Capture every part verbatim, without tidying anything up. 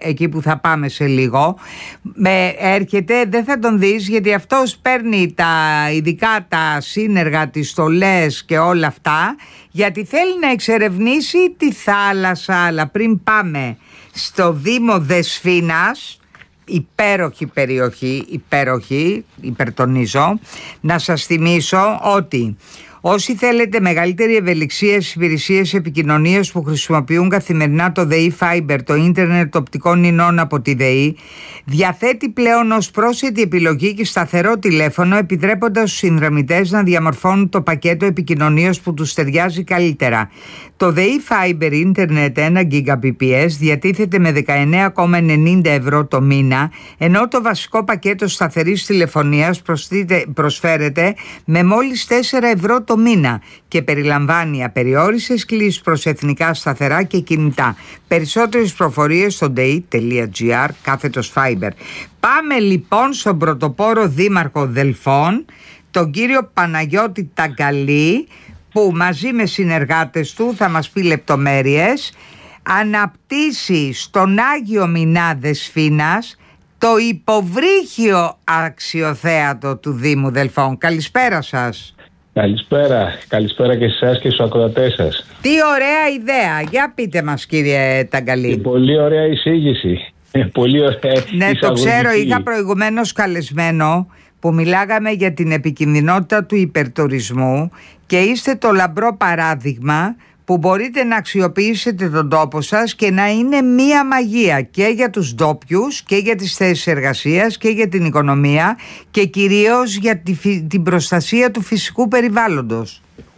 εκεί που θα πάμε σε λίγο, με, έρχεται, δεν θα τον δεις γιατί αυτός παίρνει τα, ειδικά τα σύνεργα, τις στολές και όλα αυτά, γιατί θέλει να εξερευνήσει τη θάλασσα. Αλλά πριν πάμε στο Δήμο Δεσφήνας, υπέροχη περιοχή, υπέροχη, υπερτονίζω, να σας θυμίσω ότι όσοι θέλετε μεγαλύτερη ευελιξία στις υπηρεσίες επικοινωνίας που χρησιμοποιούν καθημερινά το ΔΕΗ Fiber, το ίντερνετ οπτικών ινών από τη ΔΕΗ, διαθέτει πλέον ως πρόσθετη επιλογή και σταθερό τηλέφωνο, επιτρέποντας στους συνδρομητές να διαμορφώνουν το πακέτο επικοινωνίας που τους ταιριάζει καλύτερα. Το ΔΕΗ Fiber Ίντερνετ ένα Gbps διατίθεται με δεκαεννέα κόμμα ενενήντα ευρώ το μήνα, ενώ το βασικό πακέτο σταθερής τηλεφωνίας προσφέρεται με μόλις τέσσερα ευρώ το μήνα και περιλαμβάνει απεριόριστες κλήσεις προς εθνικά σταθερά και κινητά. Περισσότερες προφορίες στο dei.gr κάθετος Fiber. Πάμε λοιπόν στον πρωτοπόρο δήμαρχο Δελφών, τον κύριο Παναγιώτη Ταγκαλή, που μαζί με συνεργάτες του, θα μας πει λεπτομέρειες, αναπτύσσει στον Άγιο Μινά Δεσφήνας το υποβρύχιο αξιοθέατο του Δήμου Δελφών. Καλησπέρα σας. Καλησπέρα, καλησπέρα και σε εσάς και στους ακροατές σας. Τι ωραία ιδέα, για πείτε μας κύριε Ταγκαλή. Και πολύ ωραία εισήγηση. Πολύ ωραία. Ναι, το ξέρω, είχα προηγουμένως καλεσμένο που μιλάγαμε για την επικινδυνότητα του υπερτουρισμού και είστε το λαμπρό παράδειγμα που μπορείτε να αξιοποιήσετε τον τόπο σας και να είναι μία μαγεία και για τους ντόπιους και για τις θέσεις εργασίας και για την οικονομία και κυρίως για τη, την προστασία του φυσικού περιβάλλοντος.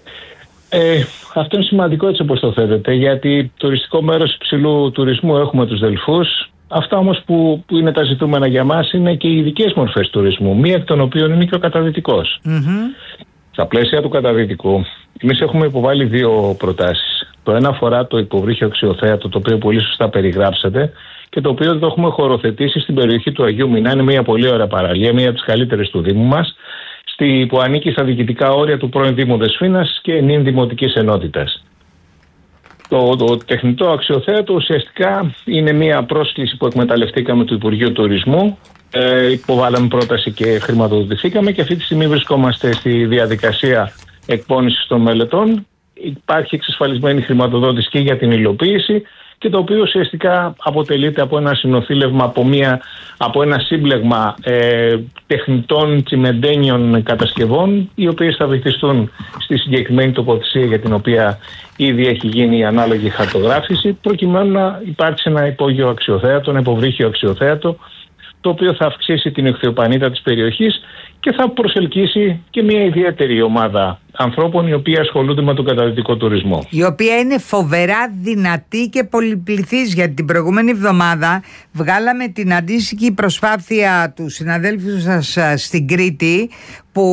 Ε, αυτό είναι σημαντικό έτσι όπως το θέτετε, γιατί τουριστικό μέρος υψηλού τουρισμού έχουμε τους Δελφούς. Αυτά όμως που, που είναι τα ζητούμενα για μας είναι και οι ειδικές μορφές τουρισμού, μία εκ των οποίων είναι και ο καταδυτικός. Mm-hmm. Στα πλαίσια του καταδυτικού, εμείς έχουμε υποβάλει δύο προτάσεις. Το ένα αφορά το υποβρύχιο αξιοθέατο, το οποίο πολύ σωστά περιγράψατε και το οποίο το έχουμε χωροθετήσει στην περιοχή του Αγίου Μινά. Είναι μια πολύ ωραία παραλία, μια από τις καλύτερες του Δήμου μας, στη, που ανήκει στα διοικητικά όρια του πρώην Δήμου Δεσφήνας και νυν Δημοτικής Ενότητας. Το, το τεχνητό αξιοθέατο ουσιαστικά είναι μια πρόσκληση που εκμεταλλευτήκαμε του Υπουργείου Τουρισμού. Ε, υποβάλαμε πρόταση και χρηματοδοτηθήκαμε και αυτή τη στιγμή βρισκόμαστε στη διαδικασία εκπόνησης των μελετών. Υπάρχει εξασφαλισμένη χρηματοδότηση και για την υλοποίηση και το οποίο ουσιαστικά αποτελείται από ένα συνοθήλευμα, από, μια, από ένα σύμπλεγμα ε, τεχνητών τσιμεντένιων κατασκευών, οι οποίες θα βυθιστούν στη συγκεκριμένη τοποθεσία για την οποία ήδη έχει γίνει η ανάλογη χαρτογράφηση, προκειμένου να υπάρξει ένα υπόγειο αξιοθέατο, ένα υποβρύχιο αξιοθέατο, το οποίο θα αυξήσει την εχθιοπανίτα της περιοχής και θα προσελκύσει και μια ιδιαίτερη ομάδα ανθρώπων οι οποίοι ασχολούνται με τον καταδυτικό τουρισμό. Η οποία είναι φοβερά δυνατή και πολυπληθής, γιατί την προηγούμενη εβδομάδα βγάλαμε την αντίστοιχη προσπάθεια του συναδέλφου σας στην Κρήτη, που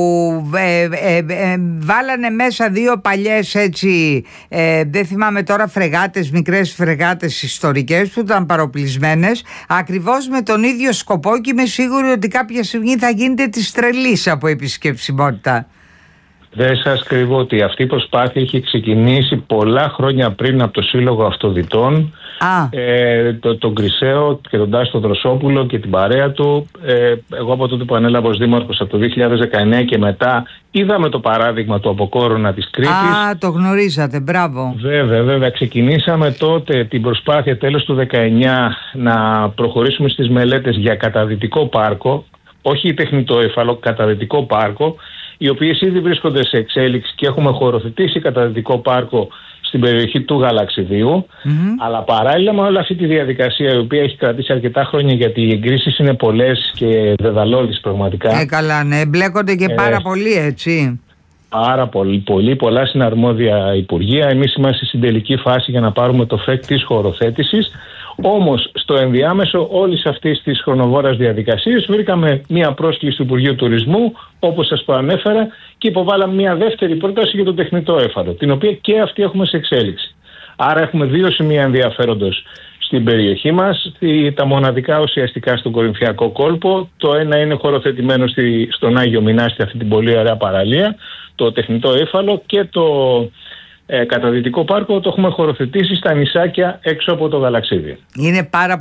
ε, ε, ε, βάλανε μέσα δύο παλιές έτσι, ε, δεν θυμάμαι τώρα, φρεγάτες, μικρές φρεγάτες ιστορικές που ήταν παροπλισμένες, ακριβώς με τον ίδιο σκοπό, και είμαι σίγουρη ότι κάποια στιγμή θα γίνεται της τρελής από επισκεψιμότητα. Δεν σας κρύβω ότι αυτή η προσπάθεια έχει ξεκινήσει πολλά χρόνια πριν από το Σύλλογο Αυτοδυτών, ε, το, τον Κρυσαίο και τον Τάσο Δροσόπουλο και την παρέα του. Ε, εγώ από τότε που ανέλαβα ως δήμαρχος από το δύο χιλιάδες δεκαεννέα και μετά είδαμε το παράδειγμα του Αποκόρονα της Κρήτης. Α, το γνωρίζατε, μπράβο. Βέβαια, βέβαια. Ξεκινήσαμε τότε την προσπάθεια τέλος του δεκαεννέα να προχωρήσουμε στις μελέτες για καταδυτικό πάρκο, όχι τεχνητό έφαλο, καταδυτικό πάρκο, οι οποίες ήδη βρίσκονται σε εξέλιξη και έχουμε χωροθετήσει καταδυτικό πάρκο στην περιοχή του Γαλαξιδίου. Mm-hmm. Αλλά παράλληλα με όλη αυτή τη διαδικασία, η οποία έχει κρατήσει αρκετά χρόνια, γιατί οι εγκρίσεις είναι πολλές και δεδαλώδεις πραγματικά. Ε, καλά, ναι, μπλέκονται και ε, πάρα πολύ, έτσι. Πάρα πολύ, πολύ, πολλά συναρμόδια υπουργεία. Εμείς είμαστε στην τελική φάση για να πάρουμε το φεκ της χωροθέτησης. Όμως, στο ενδιάμεσο όλης αυτής της χρονοβόρας διαδικασίας βρήκαμε μια πρόσκληση του Υπουργείου Τουρισμού, όπως σας προανέφερα, και υποβάλαμε μια δεύτερη πρόταση για το τεχνητό έφαλο, την οποία και αυτή έχουμε σε εξέλιξη. Άρα έχουμε δύο σημεία ενδιαφέροντος στην περιοχή μας, τα μοναδικά ουσιαστικά στον Κορινθιακό κόλπο. Το ένα είναι χωροθετημένο στη, στον Άγιο Μινά, στη αυτή την πολύ ωραία παραλία, το τεχνητό έφαλο, και το ε, καταδυτικό πάρκο το έχουμε χωροθετήσει στα νησάκια έξω από το Γαλαξίδι. Είναι πάρα